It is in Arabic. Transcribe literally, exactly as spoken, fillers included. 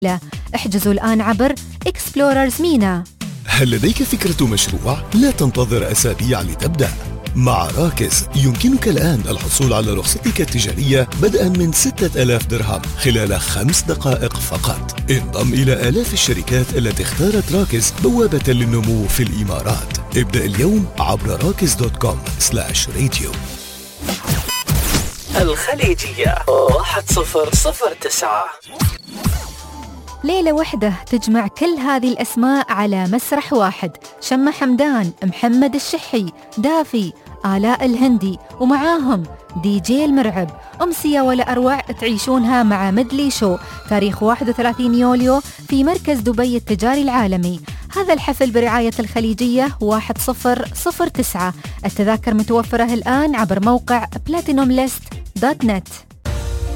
لا احجزوا الآن عبر إكسبلوررز مينا. هل لديك فكرة مشروع؟ لا تنتظر أسابيع لتبدأ. مع راكز يمكنك الآن الحصول على رخصتك التجارية بدءا من ستة آلاف درهم خلال خمس دقائق فقط. انضم إلى آلاف الشركات التي اختارت راكز بوابة للنمو في الإمارات. ابدأ اليوم عبر راكز دوت كوم سلاش راديو. الخليجية واحد صفر صفر تسعة. ليلة واحدة تجمع كل هذه الأسماء على مسرح واحد. شمة حمدان، محمد الشحي، دافي، آلاء الهندي، ومعاهم دي جي المرعب. أمسية ولا أروع تعيشونها مع مدلي شو تاريخ واحد وثلاثين يوليو في مركز دبي التجاري العالمي. هذا الحفل برعاية الخليجية واحد صفر صفر تسعة. التذاكر متوفرة الآن عبر موقع بلاتينوم ليست دوت نت.